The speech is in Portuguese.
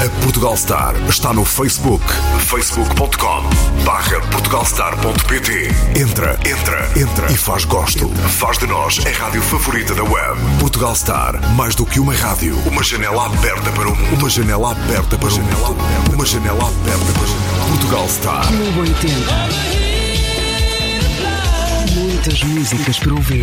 A Portugal Star está no Facebook. facebook.com/portugalstar.pt. Entra e faz gosto. Faz de nós a rádio favorita da web. Portugal Star, mais do que uma rádio, uma janela aberta para o mundo. Uma janela aberta para o mundo. Uma janela aberta para o mundo. Portugal Star. Clube 80. Muitas músicas para ouvir.